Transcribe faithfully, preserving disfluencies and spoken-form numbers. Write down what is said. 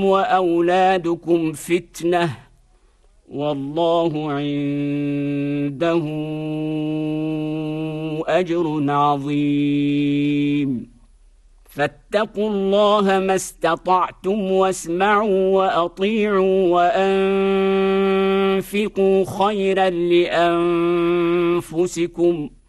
وأولادكم فتنة والله عنده أجر عظيم فاتقوا الله ما استطعتم واسمعوا وأطيعوا وأنفقوا خيرا لأنفسكم